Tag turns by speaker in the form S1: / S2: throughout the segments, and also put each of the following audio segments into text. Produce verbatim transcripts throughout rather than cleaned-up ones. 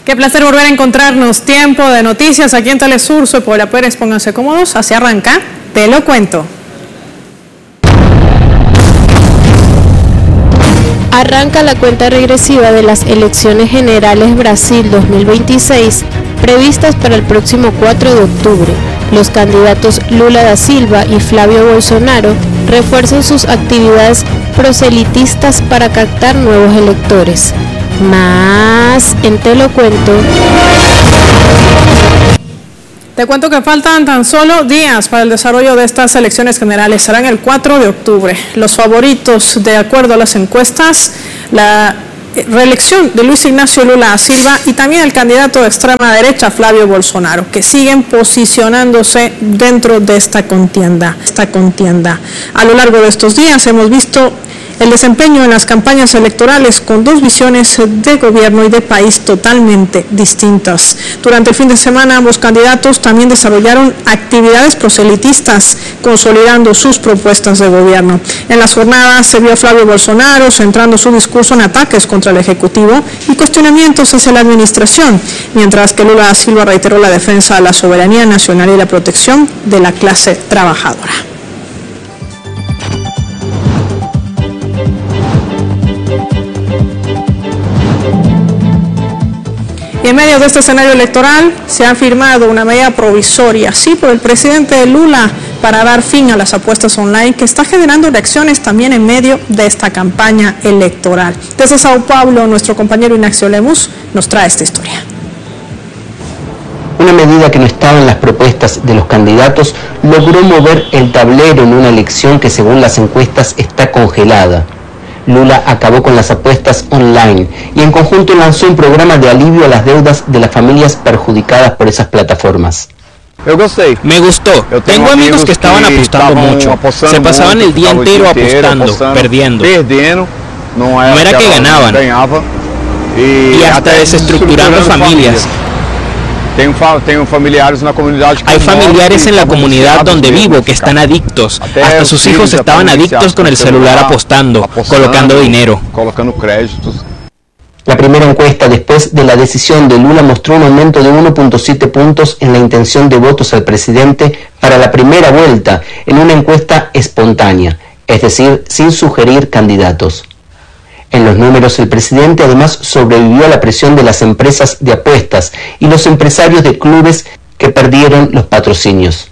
S1: Qué placer volver a encontrarnos. Tiempo de noticias aquí en Telesur. Soy Paula Pérez. Pónganse cómodos. Así arranca. Te lo cuento.
S2: Arranca la cuenta regresiva de las elecciones generales Brasil dos mil veintiséis, previstas para el próximo cuatro de octubre. Los candidatos Lula da Silva y Flavio Bolsonaro refuerzan sus actividades proselitistas para captar nuevos electores. Más en Te lo cuento.
S1: Te cuento que faltan tan solo días para el desarrollo de estas elecciones generales. Serán el cuatro de octubre. Los favoritos, de acuerdo a las encuestas, la reelección de Luis Ignacio Lula da Silva y también el candidato de extrema derecha, Flavio Bolsonaro, que siguen posicionándose dentro de esta contienda. Esta contienda. A lo largo de estos días hemos visto el desempeño en las campañas electorales con dos visiones de gobierno y de país totalmente distintas. Durante el fin de semana, ambos candidatos también desarrollaron actividades proselitistas, consolidando sus propuestas de gobierno. En las jornadas se vio a Flavio Bolsonaro centrando su discurso en ataques contra el Ejecutivo y cuestionamientos hacia la administración, mientras que Lula da Silva reiteró la defensa de la soberanía nacional y la protección de la clase trabajadora. Y en medio de este escenario electoral se ha firmado una medida provisoria, sí, por el presidente Lula, para dar fin a las apuestas online, que está generando reacciones también en medio de esta campaña electoral. Desde Sao Paulo, nuestro compañero Ignacio Lemus nos trae esta historia.
S3: Una medida que no estaba en las propuestas de los candidatos logró mover el tablero en una elección que, según las encuestas, está congelada. Lula acabó con las apuestas online y en conjunto lanzó un programa de alivio a las deudas de las familias perjudicadas por esas plataformas.
S4: Me gustó. Tengo amigos que estaban apostando mucho. Se pasaban el día entero apostando, perdiendo. No era que ganaban. Y hasta desestructurando familias. Hay familiares en la comunidad donde vivo que están adictos. Hasta sus hijos estaban adictos con el celular apostando, colocando dinero.
S3: La primera encuesta después de la decisión de Lula mostró un aumento de uno punto siete puntos en la intención de votos al presidente para la primera vuelta, en una encuesta espontánea, es decir, sin sugerir candidatos. En los números, el presidente además sobrevivió a la presión de las empresas de apuestas y los empresarios de clubes que perdieron los patrocinios.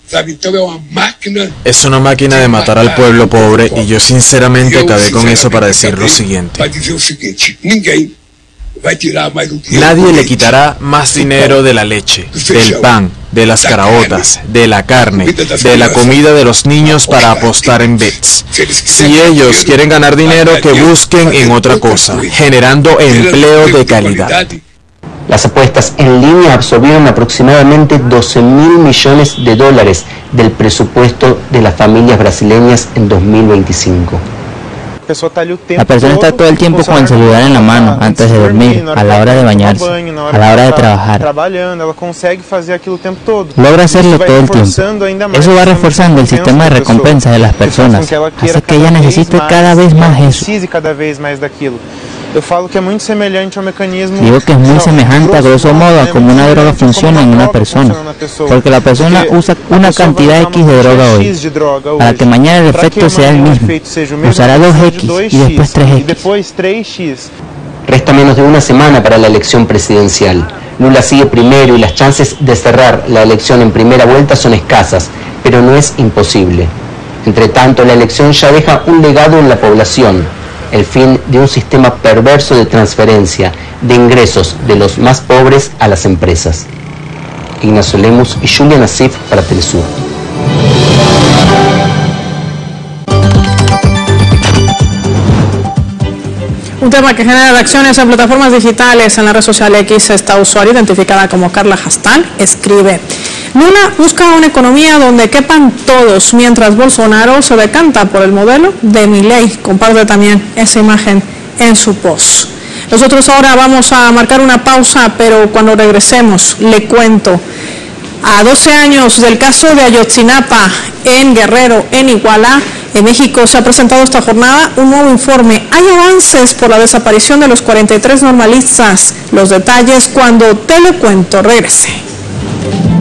S5: Es una máquina de matar al pueblo pobre y yo sinceramente acabé con eso para decir lo siguiente. Nadie le quitará más dinero de la leche, del pan, de las caraotas, de la carne, de la comida de los niños para apostar en bets. Si ellos quieren ganar dinero, que busquen en otra cosa, generando empleo de calidad.
S3: Las apuestas en línea absorbieron aproximadamente doce mil millones de dólares del presupuesto de las familias brasileñas en dos mil veinticinco.
S6: La persona está todo el tiempo con el celular en la mano, antes de dormir, a la hora de bañarse, a la hora de trabajar. Logra hacerlo todo el tiempo. Eso va reforzando el sistema de recompensa de las personas, hace que ella necesite cada vez más eso. Digo que es muy semejante a grosso modo a como una droga funciona en una persona, porque la persona usa una cantidad X de droga hoy, para que mañana el efecto sea el mismo, usará dos X y después tres X.
S3: Resta menos de una semana para la elección presidencial. Lula sigue primero y las chances de cerrar la elección en primera vuelta son escasas, pero no es imposible. Entre tanto, la elección ya deja un legado en la población: el fin de un sistema perverso de transferencia de ingresos de los más pobres a las empresas. Ignacio Lemus y Julia Nassif para Telesur.
S1: Un tema que genera reacciones en plataformas digitales. En la red social X, esta usuaria, identificada como Carla Hastal, escribe: Lula busca una economía donde quepan todos, mientras Bolsonaro se decanta por el modelo de Milei. Comparte también esa imagen en su post. Nosotros ahora vamos a marcar una pausa, pero cuando regresemos le cuento. A doce años del caso de Ayotzinapa en Guerrero, en Iguala, en México, se ha presentado esta jornada un nuevo informe. Hay avances por la desaparición de los cuarenta y tres normalistas. Los detalles cuando te lo cuento. Regrese.